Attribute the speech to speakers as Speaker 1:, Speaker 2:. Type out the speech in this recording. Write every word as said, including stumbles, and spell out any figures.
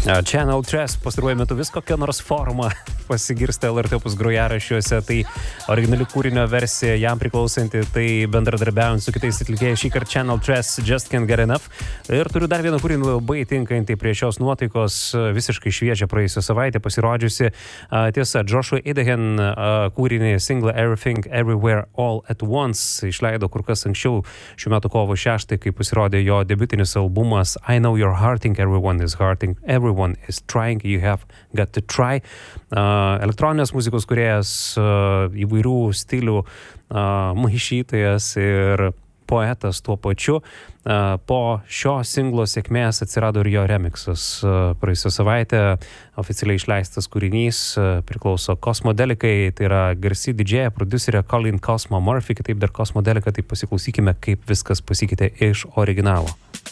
Speaker 1: Channel Tres pastaruoju metu vis kokia nors forma pasigirsta L R T Opus grojaraščiuose, tai originali kūrinio versija jam priklausanti, tai bendradarbiaujant su kitais atlikėjais, šį kartą Channel Tres Just Can't Get Enough. Ir turiu dar vieną kūrinį labai tinkantį prie šios nuotaikos, visiškai šviežia praėjusią savaitę pasirodžiusi. Tiesa, Joshua Idehen kūrinį singlą Everything Everywhere All at Once išleido kur kas anksčiau, šių metų kovo šeštą, kai pasirodė jo debiutinis albumas I Know You're Hurting, Everyone is Hurting, Everyone is Trying, You Have Got to Try. Uh, elektroninės muzikos kūrėjas, uh, įvairių stilių uh, maišytojas ir poetas tuo pačiu. Uh, po šio singlo sėkmės atsirado ir jo remixas. Uh, praėjusią savaitę oficialiai išleistas kūrinys uh, priklauso Cosmodelikai, tai yra garsi didžėja, prodiuserė Colin Cosmo Murphy, kitaip dar Cosmodelika, tai pasiklausykime, kaip viskas pasikeitė iš originalo.